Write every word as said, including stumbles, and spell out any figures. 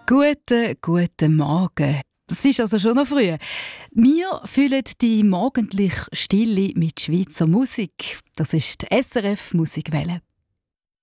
Guten, guten Morgen. Es ist also schon noch früh. Wir füllen die morgendliche Stille mit Schweizer Musik. Das ist die S R F Musikwelle.